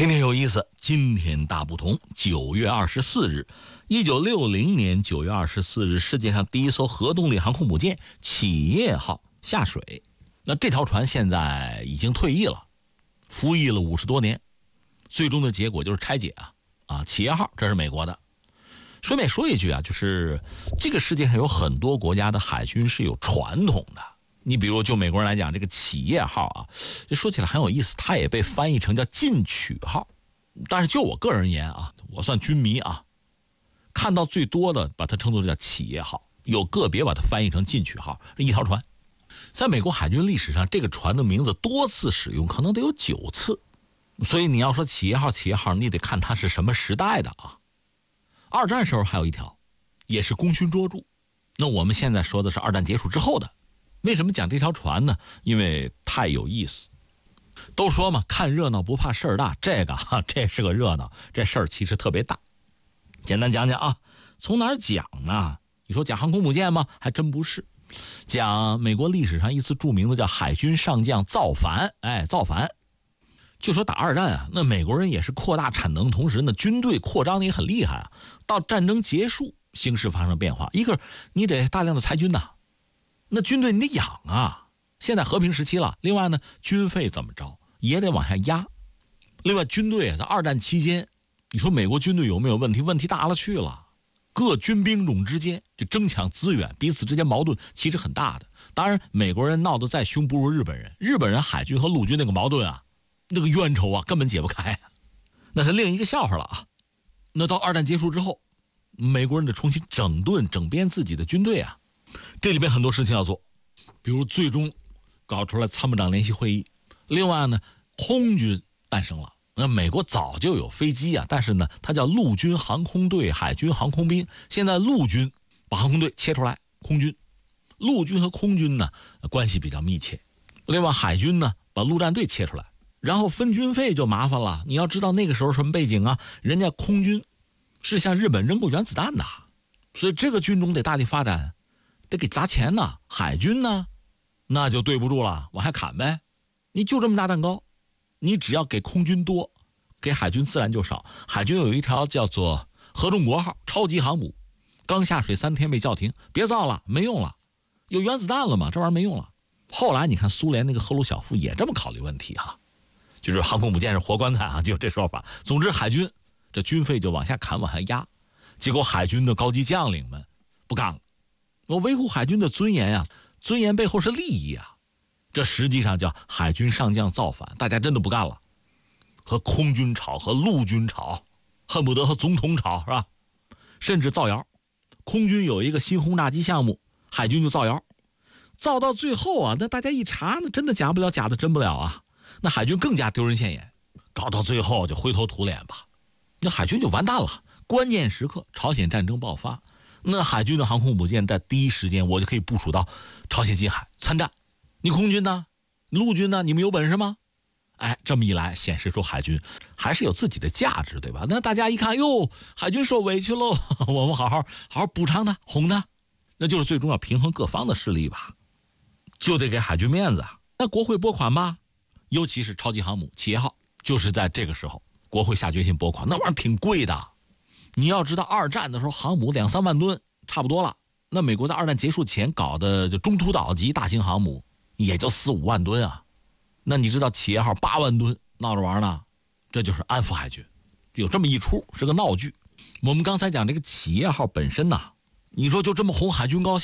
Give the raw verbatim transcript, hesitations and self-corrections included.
天天有意思，今天大不同。九月二十四日，一九六零年九月二十四日，世界上第一艘核动力航空母舰企业号下水。那这条船现在已经退役了，服役了五十多年，最终的结果就是拆解啊啊！企业号这是美国的。顺便说一句啊，就是这个世界上有很多国家的海军是有传统的。你比如就美国人来讲，这个企业号啊，这说起来很有意思，它也被翻译成叫进取号。但是就我个人而言啊，我算军迷啊，看到最多的把它称作叫企业号，有个别把它翻译成进取号，一条船。在美国海军历史上，这个船的名字多次使用，可能得有九次。所以你要说企业号企业号，你得看它是什么时代的啊。二战时候还有一条，也是功勋卓著。那我们现在说的是二战结束之后的。为什么讲这条船呢？因为太有意思。都说嘛，看热闹不怕事儿大，这个哈，这是个热闹，这事儿其实特别大。简单讲讲啊，从哪儿讲呢？你说讲航空母舰吗？还真不是。讲美国历史上一次著名的叫海军上将造反，哎，造反。就说打二战啊，那美国人也是扩大产能，同时呢，军队扩张的也很厉害啊。到战争结束，形势发生变化，一个你得大量的裁军呐。那军队你得养啊，现在和平时期了。另外呢，军费怎么着也得往下压。另外，军队在二战期间，你说美国军队有没有问题？问题大了去了，各军兵种之间就争抢资源，彼此之间矛盾其实很大的。当然，美国人闹得再凶不如日本人，日本人海军和陆军那个矛盾啊，那个冤仇啊，根本解不开，那是另一个笑话了啊。那到二战结束之后，美国人得重新整顿整编自己的军队啊。这里边很多事情要做，比如最终搞出来参谋长联席会议。另外呢，空军诞生了。那美国早就有飞机啊，但是呢，它叫陆军航空队、海军航空兵。现在陆军把航空队切出来，空军，陆军和空军呢关系比较密切。另外，海军呢把陆战队切出来，然后分军费就麻烦了。你要知道那个时候什么背景啊？人家空军是向日本扔过原子弹的，所以这个军种得大力发展。得给砸钱呢，海军呢，那就对不住了，往下砍呗。你就这么大蛋糕，你只要给空军多，给海军自然就少。海军有一条叫做合众国号超级航母，刚下水三天被叫停，别造了，没用了，有原子弹了嘛，这玩意儿没用了。后来你看苏联那个赫鲁晓夫也这么考虑问题哈，就是航空母舰是活棺材啊，就这说法。总之海军这军费就往下砍，往下压，结果海军的高级将领们不干了。我维护海军的尊严呀、啊，尊严背后是利益啊，这实际上叫海军上将造反，大家真的不干了，和空军吵，和陆军吵，恨不得和总统吵，是吧？甚至造谣，空军有一个新轰炸机项目，海军就造谣，造到最后啊，那大家一查，那真的假不了，假的真不了啊，那海军更加丢人现眼，搞到最后就灰头土脸吧，那海军就完蛋了。关键时刻，朝鲜战争爆发。那海军的航空母舰在第一时间我就可以部署到朝鲜近海参战，你空军呢？陆军呢？你们有本事吗？哎，这么一来显示出海军还是有自己的价值，对吧？那大家一看，哟，海军受委屈喽，我们好好好好补偿他，哄他，那就是最终要平衡各方的势力吧，就得给海军面子。那国会拨款吧，尤其是超级航母企业号，就是在这个时候国会下决心拨款，那玩意儿挺贵的。你要知道，二战的时候航母两三万吨差不多了。那美国在二战结束前搞的就中途岛级大型航母，也就四五万吨啊。那你知道企业号八万吨，闹着玩呢？这就是安抚海军，有这么一出，是个闹剧。我们刚才讲这个企业号本身呐，你说就这么哄海军高兴。